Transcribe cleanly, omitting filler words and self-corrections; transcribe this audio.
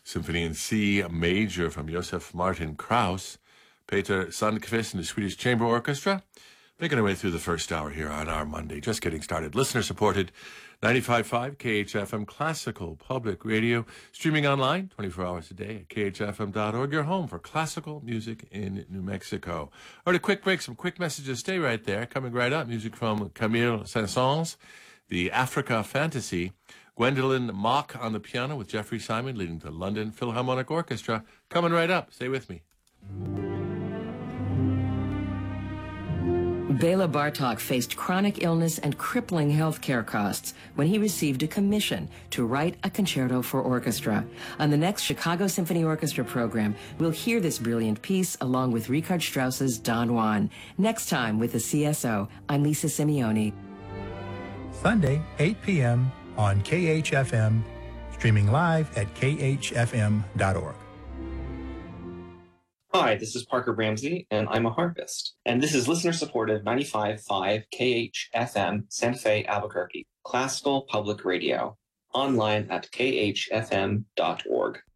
Symphony in C Major from Josef Martin Krauss, Peter Sundqvist and the Swedish Chamber Orchestra. Making our way through the first hour here on our Monday. Just getting started. Listener-supported 95.5 KHFM Classical Public Radio. Streaming online 24 hours a day at khfm.org. Your home for classical music in New Mexico. All right, a quick break, some quick messages. Stay right there. Coming right up, music from Camille Saint-Saëns, the Africa Fantasy. Gwendolyn Mock on the piano with Jeffrey Simon leading the London Philharmonic Orchestra. Coming right up. Stay with me. Bela Bartok faced chronic illness and crippling health care costs when he received a commission to write a concerto for orchestra. On the next Chicago Symphony Orchestra program, we'll hear this brilliant piece along with Richard Strauss's Don Juan. Next time with the CSO, I'm Lisa Simeone. Sunday, 8 p.m. on KHFM, streaming live at khfm.org. Hi, this is Parker Ramsey, and I'm a harpist. And this is listener-supported 95.5 KHFM Santa Fe, Albuquerque, classical public radio, online at khfm.org.